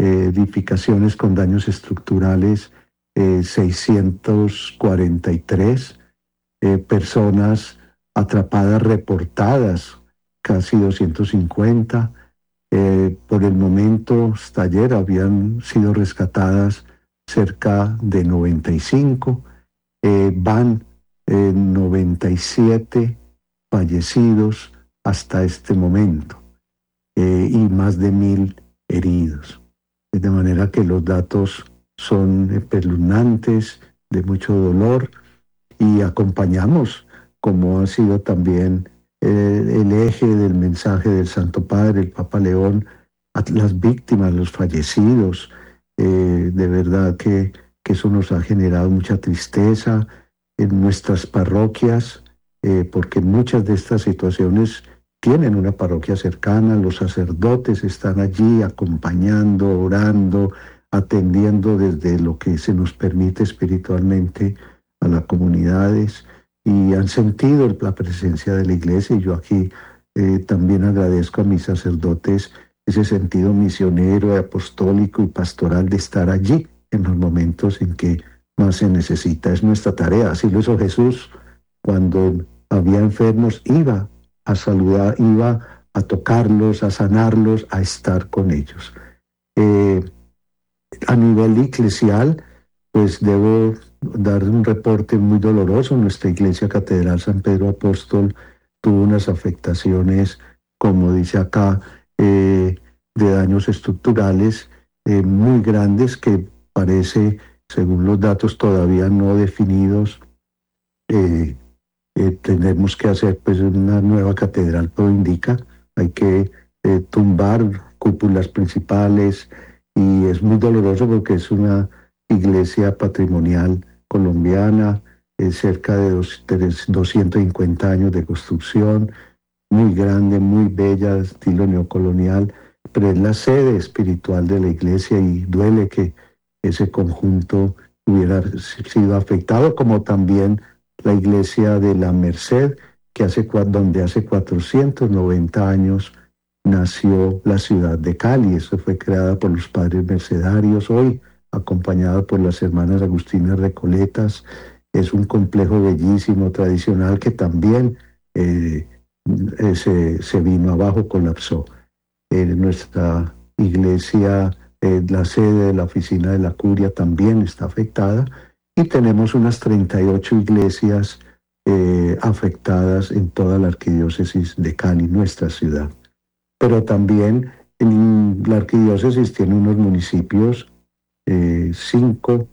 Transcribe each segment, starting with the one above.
edificaciones con daños estructurales 643, personas atrapadas reportadas casi 250. Por el momento, hasta ayer habían sido rescatadas cerca de 95. Van 97 fallecidos hasta este momento, y más de 1.000 heridos. De manera que los datos son espeluznantes, de mucho dolor, y acompañamos, como ha sido también el eje del mensaje del Santo Padre, el Papa León, a las víctimas, los fallecidos. De verdad que eso nos ha generado mucha tristeza en nuestras parroquias, porque muchas de estas situaciones tienen una parroquia cercana, los sacerdotes están allí acompañando, orando, atendiendo desde lo que se nos permite espiritualmente a las comunidades, y han sentido la presencia de la Iglesia. Y yo aquí también agradezco a mis sacerdotes ese sentido misionero, apostólico y pastoral de estar allí en los momentos en que más se necesita. Es nuestra tarea. Así lo hizo Jesús cuando había enfermos, iba a saludar, iba a tocarlos, a sanarlos, a estar con ellos. A nivel eclesial, pues debo dar un reporte muy doloroso. Nuestra iglesia catedral San Pedro Apóstol tuvo unas afectaciones, como dice acá, de daños estructurales muy grandes, que parece, según los datos todavía no definidos, tenemos que hacer pues una nueva catedral, todo indica. Hay que tumbar cúpulas principales, y es muy doloroso porque es una iglesia patrimonial colombiana, cerca de 250 años de construcción, muy grande, muy bella, estilo neocolonial, pero es la sede espiritual de la iglesia, y duele que ese conjunto hubiera sido afectado, como también la iglesia de la Merced, donde hace 490 años nació la ciudad de Cali. Eso fue creada por los padres mercedarios, hoy acompañada por las hermanas Agustinas Recoletas. Es un complejo bellísimo, tradicional, que también se vino abajo, colapsó. Nuestra iglesia, la sede de la oficina de la curia, también está afectada, y tenemos unas 38 iglesias afectadas en toda la arquidiócesis de Cali, nuestra ciudad. Pero también en la arquidiócesis tiene unos municipios, cinco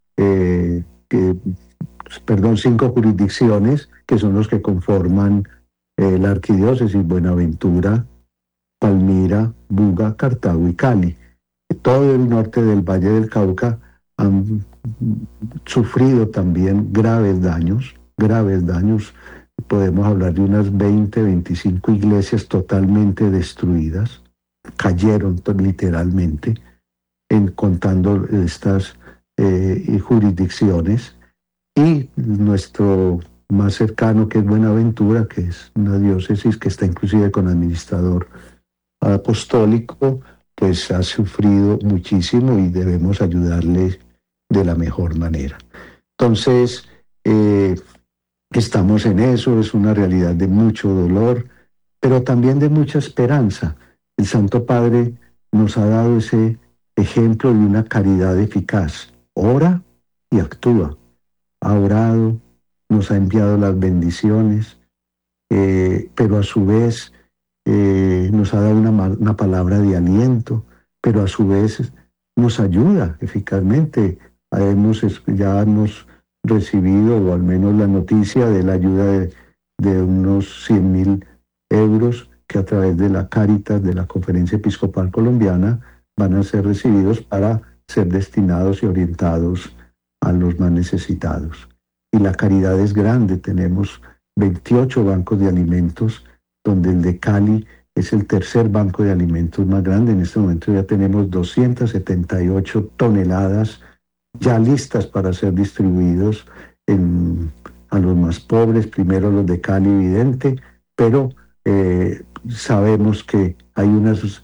jurisdicciones, que son los que conforman la arquidiócesis: Buenaventura, Palmira, Buga, Cartago y Cali. Todo el norte del Valle del Cauca han sufrido también graves daños. Podemos hablar de unas 20, 25 iglesias totalmente destruidas, cayeron literalmente, contando estas jurisdicciones. Y nuestro más cercano, que es Buenaventura, que es una diócesis que está inclusive con administrador apostólico, pues ha sufrido muchísimo, y debemos ayudarle de la mejor manera. Entonces, estamos en eso. Es una realidad de mucho dolor, pero también de mucha esperanza. El Santo Padre nos ha dado ese ejemplo de una caridad eficaz. Ora y actúa. Ha orado, nos ha enviado las bendiciones, pero a su vez nos ha dado una palabra de aliento, pero a su vez nos ayuda eficazmente. Ya hemos recibido, o al menos la noticia de la ayuda de unos 100.000 euros, que a través de la Cáritas, de la Conferencia Episcopal Colombiana, van a ser recibidos para ser destinados y orientados a los más necesitados. Y la caridad es grande. Tenemos 28 bancos de alimentos, donde el de Cali es el tercer banco de alimentos más grande. En este momento ya tenemos 278 toneladas ya listas para ser distribuidos a los más pobres, primero los de Cali, evidente, pero sabemos que hay unas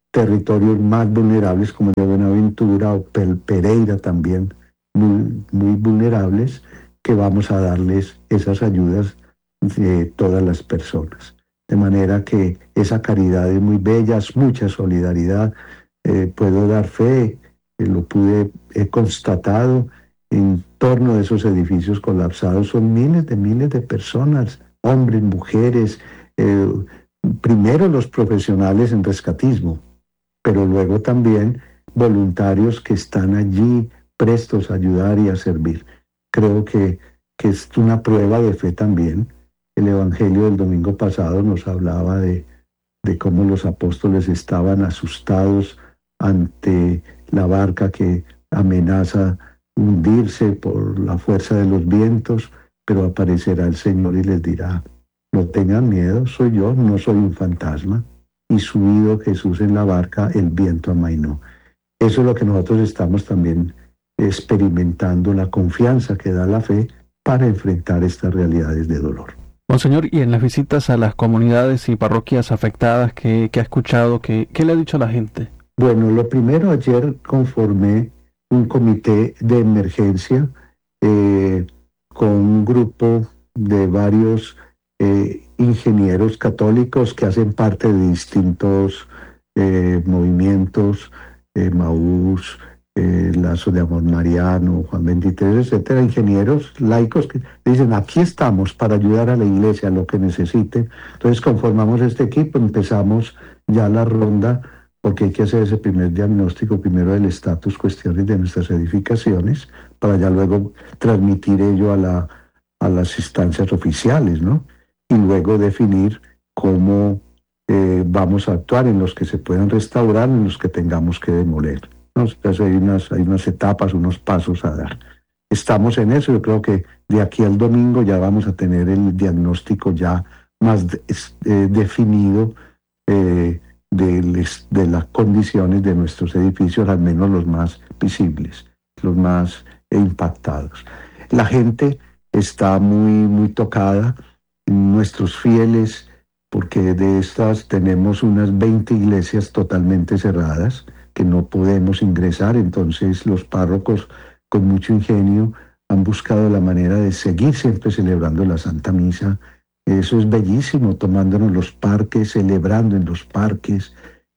territorios más vulnerables como el de Buenaventura o Pereira también, muy vulnerables, que vamos a darles esas ayudas de todas las personas. De manera que esa caridad es muy bella, es mucha solidaridad. Puedo dar fe, he constatado en torno a esos edificios colapsados. Son miles de personas, hombres, mujeres, primero los profesionales en rescatismo, pero luego también voluntarios que están allí prestos a ayudar y a servir. Creo que es una prueba de fe también. El Evangelio del domingo pasado nos hablaba de cómo los apóstoles estaban asustados ante la barca que amenaza hundirse por la fuerza de los vientos, pero aparecerá el Señor y les dirá: no tengan miedo, soy yo, no soy un fantasma. Y subido Jesús en la barca, el viento amainó. Eso es lo que nosotros estamos también experimentando, la confianza que da la fe para enfrentar estas realidades de dolor. Monseñor, y en las visitas a las comunidades y parroquias afectadas que ha escuchado, ¿qué le ha dicho a la gente? Bueno, lo primero, ayer conformé un comité de emergencia con un grupo de varios ingenieros católicos que hacen parte de distintos movimientos, Maús, Lazo de Amor Mariano, Juan 23, etcétera, ingenieros laicos que dicen: aquí estamos para ayudar a la iglesia, lo que necesite. Entonces conformamos este equipo, empezamos ya la ronda, porque hay que hacer ese primer diagnóstico, primero del estatus, cuestiones de nuestras edificaciones, para ya luego transmitir ello a las instancias oficiales, ¿no? Y luego definir cómo vamos a actuar en los que se puedan restaurar, en los que tengamos que demoler. Entonces hay unas etapas, unos pasos a dar. Estamos en eso. Yo creo que de aquí al domingo ya vamos a tener el diagnóstico ya más definido de las condiciones de nuestros edificios, al menos los más visibles, los más impactados. La gente está muy tocada, nuestros fieles, porque de estas tenemos unas 20 iglesias totalmente cerradas que no podemos ingresar. Entonces los párrocos, con mucho ingenio, han buscado la manera de seguir siempre celebrando la Santa Misa. Eso es bellísimo, tomándonos los parques, celebrando en los parques,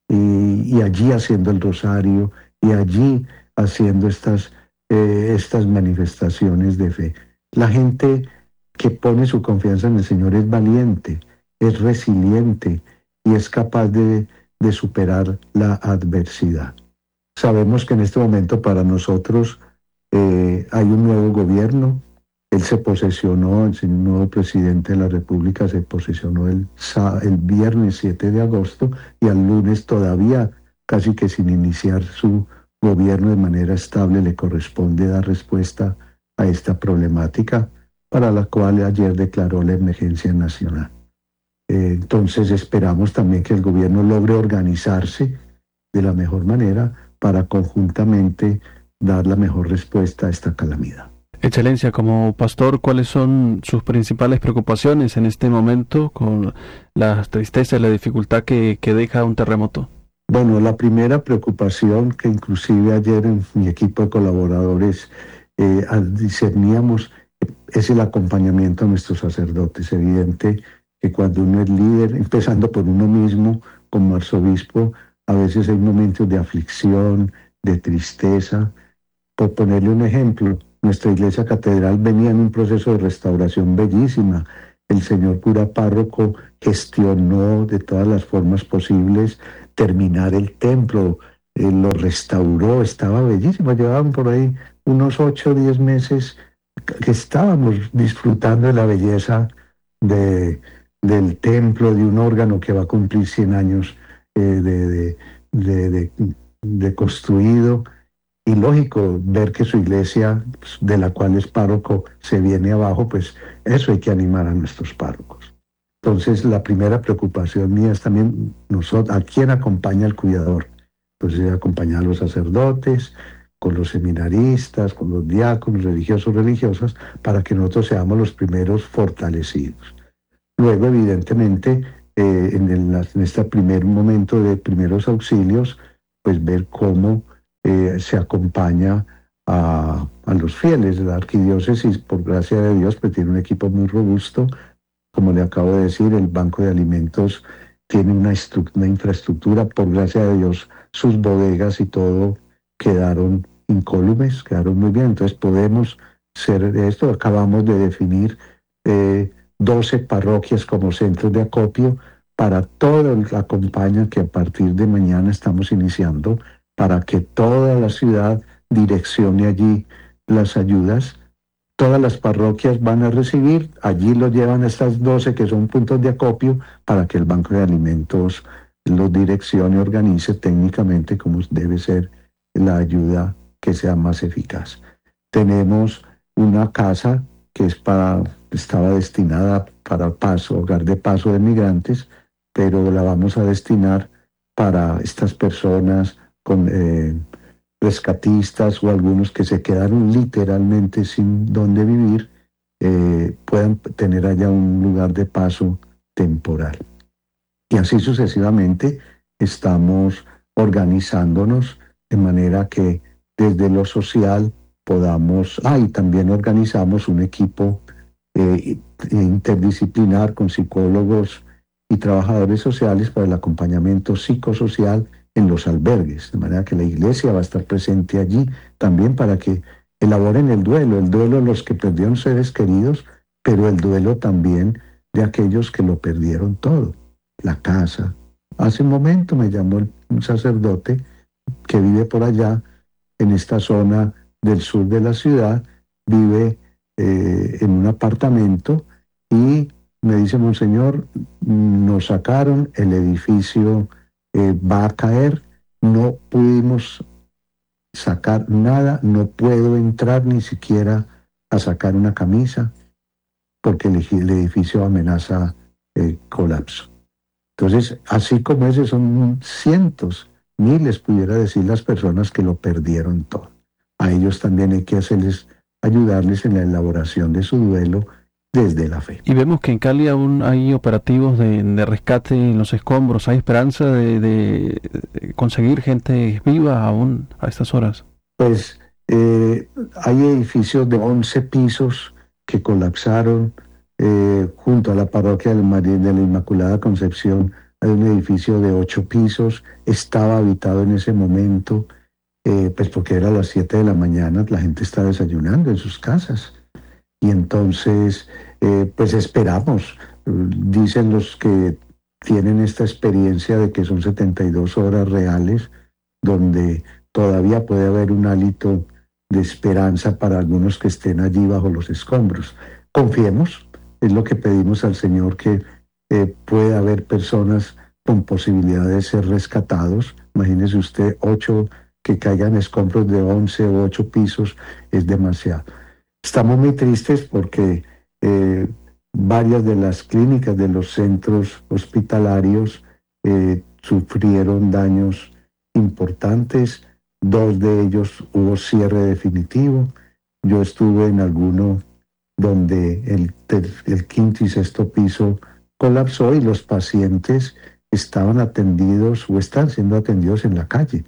y allí haciendo el rosario, y allí haciendo estas manifestaciones de fe. La gente que pone su confianza en el Señor es valiente, es resiliente y es capaz de superar la adversidad. Sabemos que en este momento para nosotros hay un nuevo gobierno. Él se posesionó, el nuevo presidente de la República se posesionó el viernes 7 de agosto y al lunes, todavía casi que sin iniciar su gobierno de manera estable, le corresponde dar respuesta a esta problemática, para la cual ayer declaró la emergencia nacional. Entonces esperamos también que el gobierno logre organizarse de la mejor manera para conjuntamente dar la mejor respuesta a esta calamidad. Excelencia, como pastor, ¿cuáles son sus principales preocupaciones en este momento con la tristeza y la dificultad que deja un terremoto? Bueno, la primera preocupación, que inclusive ayer en mi equipo de colaboradores discerníamos, es el acompañamiento a nuestros sacerdotes. Evidente que cuando uno es líder, empezando por uno mismo como arzobispo, a veces hay momentos de aflicción, de tristeza. Por ponerle un ejemplo, nuestra iglesia catedral venía en un proceso de restauración bellísima. El señor cura párroco gestionó de todas las formas posibles terminar el templo, lo restauró, estaba bellísimo. Llevaban por ahí unos 8 o 10 meses que estábamos disfrutando de la belleza del templo, de un órgano que va a cumplir 100 años de construido. Y lógico, ver que su iglesia, de la cual es párroco, se viene abajo, pues eso hay que animar a nuestros párrocos. Entonces, la primera preocupación mía es también nosotros, ¿a quién acompaña el cuidador? Pues acompañar a los sacerdotes, con los seminaristas, con los diáconos, religiosos, religiosas, para que nosotros seamos los primeros fortalecidos. Luego, evidentemente, en este primer momento de primeros auxilios, pues ver cómo se acompaña a los fieles. La arquidiócesis, por gracia de Dios, pues tiene un equipo muy robusto. Como le acabo de decir, el Banco de Alimentos tiene una infraestructura, por gracia de Dios, sus bodegas y todo quedaron incólumes, quedaron muy bien. Entonces podemos ser esto. Acabamos de definir 12 parroquias como centros de acopio para todo la campaña que a partir de mañana estamos iniciando, para que toda la ciudad direccione allí las ayudas. Todas las parroquias van a recibir, allí lo llevan estas 12 que son puntos de acopio para que el Banco de Alimentos los direccione, organice técnicamente como debe ser la ayuda que sea más eficaz. Tenemos una casa que estaba destinada para hogar de paso de migrantes, pero la vamos a destinar para estas personas con rescatistas o algunos que se quedaron literalmente sin dónde vivir, puedan tener allá un lugar de paso temporal. Y así sucesivamente estamos organizándonos de manera que desde lo social podamos, y también organizamos un equipo interdisciplinar con psicólogos y trabajadores sociales para el acompañamiento psicosocial en los albergues, de manera que la iglesia va a estar presente allí también para que elaboren el duelo de los que perdieron seres queridos, pero el duelo también de aquellos que lo perdieron todo, la casa. Hace un momento me llamó un sacerdote que vive por allá, en esta zona del sur de la ciudad, vive en un apartamento y me dice: Monseñor, nos sacaron, el edificio va a caer, no pudimos sacar nada, no puedo entrar ni siquiera a sacar una camisa porque el edificio amenaza colapso. Entonces, así como ese, son cientos, miles, pudiera decir, las personas que lo perdieron todo. A ellos también hay que ayudarles en la elaboración de su duelo desde la fe. Y vemos que en Cali aún hay operativos de rescate en los escombros. ¿Hay esperanza de conseguir gente viva aún a estas horas? Pues hay edificios de 11 pisos que colapsaron junto a la parroquia de la Inmaculada Concepción. Hay un edificio de 8 pisos, estaba habitado en ese momento, pues porque era las 7 de la mañana, la gente está desayunando en sus casas. Y entonces, pues esperamos, dicen los que tienen esta experiencia de que son 72 horas reales, donde todavía puede haber un hálito de esperanza para algunos que estén allí bajo los escombros. Confiemos, es lo que pedimos al Señor, que pueda haber personas con posibilidad de ser rescatados. Imagínese usted, 8 que caigan escombros de 11 o 8 pisos, es demasiado. Estamos muy tristes porque varias de las clínicas de los centros hospitalarios sufrieron daños importantes. 2 de ellos hubo cierre definitivo. Yo estuve en alguno donde el quinto y sexto piso colapsó y los pacientes estaban atendidos o están siendo atendidos en la calle,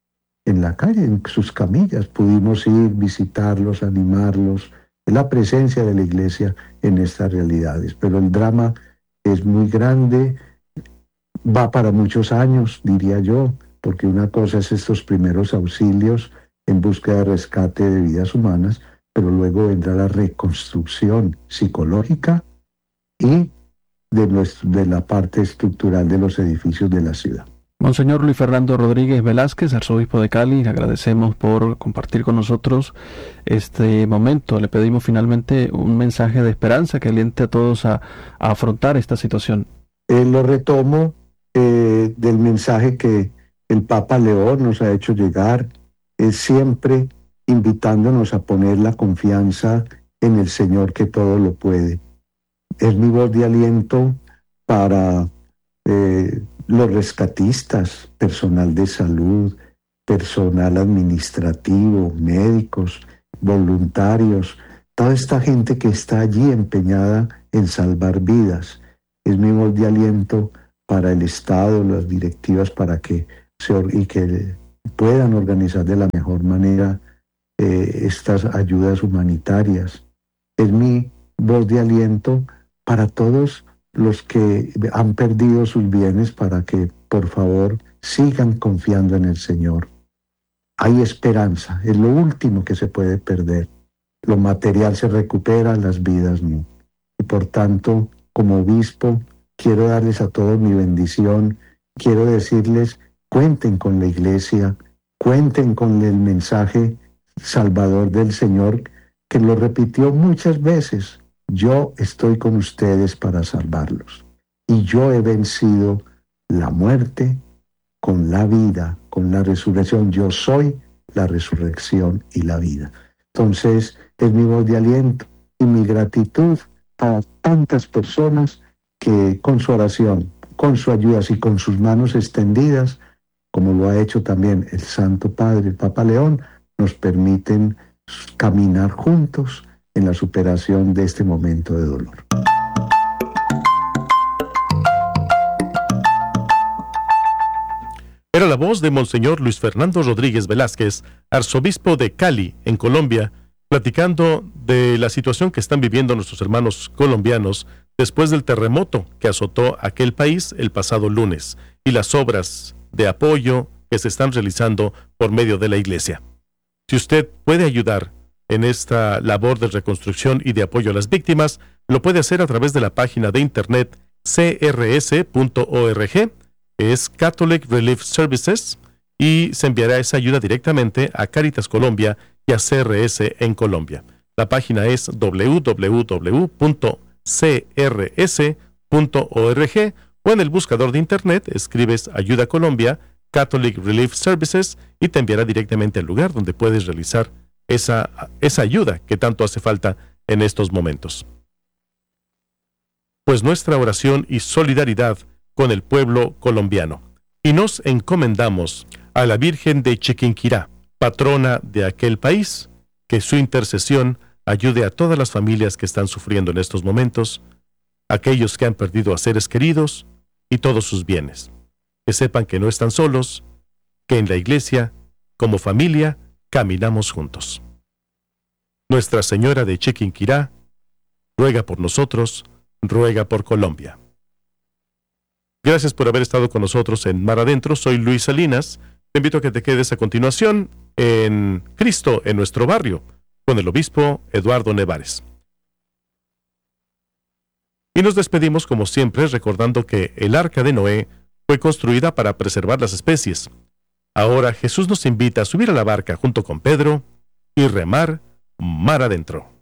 en sus camillas. Pudimos ir, visitarlos, animarlos. Es la presencia de la iglesia en estas realidades. Pero el drama es muy grande, va para muchos años, diría yo, porque una cosa es estos primeros auxilios en búsqueda de rescate de vidas humanas, pero luego vendrá la reconstrucción psicológica y de la parte estructural de los edificios de la ciudad. Monseñor Luis Fernando Rodríguez Velázquez, arzobispo de Cali, le agradecemos por compartir con nosotros este momento. Le pedimos finalmente un mensaje de esperanza que aliente a todos a afrontar esta situación. Lo retomo del mensaje que el Papa León nos ha hecho llegar, siempre invitándonos a poner la confianza en el Señor que todo lo puede. Es mi voz de aliento para los rescatistas, personal de salud, personal administrativo, médicos, voluntarios, toda esta gente que está allí empeñada en salvar vidas. es mi voz de aliento para el Estado, las directivas para que que puedan organizar de la mejor manera estas ayudas humanitarias. Es mi voz de aliento para todos los que han perdido sus bienes, para que por favor sigan confiando en el Señor. Hay esperanza, es lo último que se puede perder. Lo material se recupera, las vidas no. Y por tanto, como obispo, quiero darles a todos mi bendición, quiero decirles, cuenten con la Iglesia, cuenten con el mensaje salvador del Señor, que lo repitió muchas veces: yo estoy con ustedes para salvarlos. Y yo he vencido la muerte con la vida, con la resurrección. Yo soy la resurrección y la vida. Entonces, es mi voz de aliento y mi gratitud a tantas personas que con su oración, con su ayuda y con sus manos extendidas, como lo ha hecho también el Santo Padre, el Papa León, nos permiten caminar juntos en la superación de este momento de dolor. Era la voz de Monseñor Luis Fernando Rodríguez Velázquez, arzobispo de Cali, en Colombia, platicando de la situación que están viviendo nuestros hermanos colombianos después del terremoto que azotó aquel país el pasado lunes y las obras de apoyo que se están realizando por medio de la Iglesia. Si usted puede ayudar en esta labor de reconstrucción y de apoyo a las víctimas, lo puede hacer a través de la página de internet crs.org, es Catholic Relief Services, y se enviará esa ayuda directamente a Cáritas Colombia y a CRS en Colombia. La página es www.crs.org, o en el buscador de internet escribes Ayuda Colombia, Catholic Relief Services, y te enviará directamente al lugar donde puedes realizar esa ayuda que tanto hace falta en estos momentos. Pues nuestra oración y solidaridad con el pueblo colombiano. Y nos encomendamos a la Virgen de Chiquinquirá, patrona de aquel país, que su intercesión ayude a todas las familias que están sufriendo en estos momentos, aquellos que han perdido a seres queridos y todos sus bienes. Que sepan que no están solos, que en la Iglesia, como familia, caminamos juntos. Nuestra Señora de Chiquinquirá, ruega por nosotros, ruega por Colombia. Gracias por haber estado con nosotros en Mar Adentro. Soy Luis Salinas. Te invito a que te quedes a continuación en Cristo en nuestro barrio, con el obispo Eduardo Nevares. Y nos despedimos como siempre recordando que el Arca de Noé fue construida para preservar las especies. Ahora Jesús nos invita a subir a la barca junto con Pedro y remar mar adentro.